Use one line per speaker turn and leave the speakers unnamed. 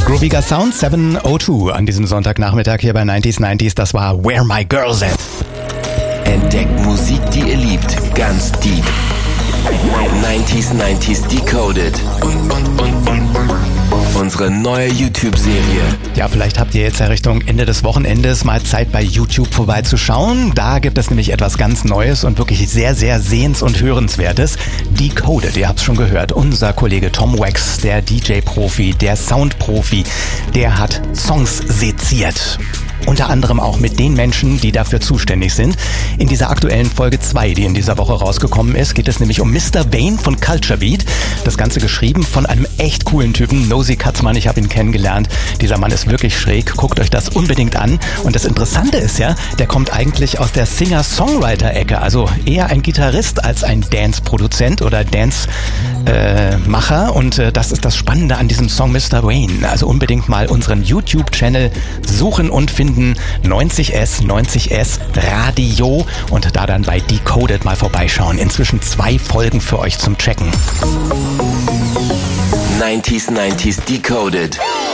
Grooviger Sound 702 an diesem Sonntagnachmittag hier bei 90s. Das war Where My Girls At.
Entdeckt Musik, die ihr liebt, ganz deep. 90s Decoded. Unsere neue YouTube-Serie.
Ja, vielleicht habt ihr jetzt ja Richtung Ende des Wochenendes mal Zeit bei YouTube vorbeizuschauen. Da gibt es nämlich etwas ganz Neues und wirklich sehr, sehr sehens- und hörenswertes. Decoded, ihr habt's schon gehört. Unser Kollege Tom Wax, der DJ-Profi, der Sound-Profi, der hat Songs seziert. Unter anderem auch mit den Menschen, die dafür zuständig sind. In dieser aktuellen Folge 2, die in dieser Woche rausgekommen ist, geht es nämlich um Mr. Vane von Culture Beat. Das Ganze geschrieben von einem echt coolen Typen, Nosy Katzmann. Ich habe ihn kennengelernt. Dieser Mann ist wirklich schräg. Guckt euch das unbedingt an. Und das Interessante ist ja, der kommt eigentlich aus der Singer-Songwriter-Ecke. Also eher ein Gitarrist als ein Dance-Produzent oder Dance-Macher. Und das ist das Spannende an diesem Song Mr. Vane. Also unbedingt mal unseren YouTube-Channel suchen und finden. 90s Radio und da dann bei Decoded mal vorbeischauen. Inzwischen 2 Folgen für euch zum Checken.
90s Decoded.